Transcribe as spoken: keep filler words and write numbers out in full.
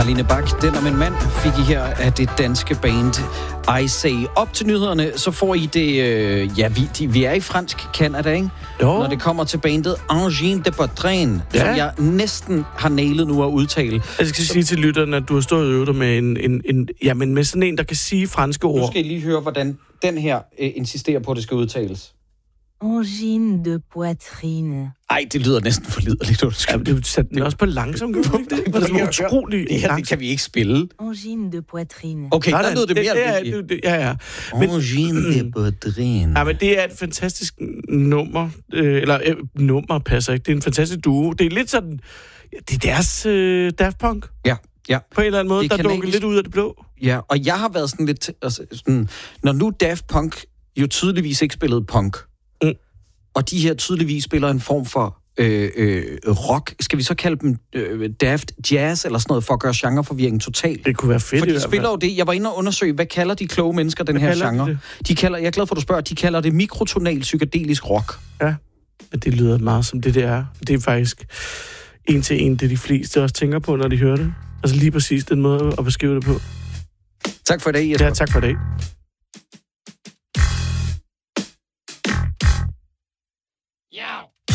Marlene Bak, Den om en mand, fik I her af det danske band I Say. Op til nyhederne, så får I det... Øh, ja, vi, de, vi er i fransk Canada, ikke? Jo. Når det kommer til bandet Angine de Portrain, ja. Som jeg næsten har nailet nu at udtale. Jeg skal så... sige til lytterne, at du har stået og øvet dig med en, en, en... Jamen, med sådan en, der kan sige franske ord. Nu skal I lige høre, hvordan den her øh, insisterer på, at det skal udtales. Angine de poitrine. Ej, det lyder næsten for liderligt. Ja, du satte den også på langsom, gør du ikke det? Det er utroligt. Det her, det kan vi ikke spille. Angine de poitrine. Okay, der lyder det mere det, det, det, Ja, ja. Men, Angine de Portrain. Ja, men det er et fantastisk nummer. Øh, eller øh, nummer passer ikke. Det er en fantastisk duo. Det er lidt sådan... Det er deres øh, Daft Punk. Ja, ja. På en eller anden måde, der kanadisk... dukker lidt ud af det blå. Ja, og jeg har været sådan lidt... Altså, sådan, når nu Daft Punk jo tydeligvis ikke spillede punk, mm. og de her tydeligvis spiller en form for øh, øh, rock, skal vi så kalde dem øh, Daft Jazz eller sådan noget, for at gøre genreforvirringen total? Det kunne være fedt. For de spiller jo det. Jeg var inde og undersøge, hvad kalder de kloge mennesker den hvad her genre? De, de kalder, jeg er glad for, at du spørger, de kalder det mikrotonal psykedelisk rock. Ja, men det lyder meget som det, det er. Det er faktisk en til en, det de fleste også tænker på, når de hører det. Altså lige præcis den måde at beskrive det på. Tak for i dag, Jesper. Ja, tak for i dag.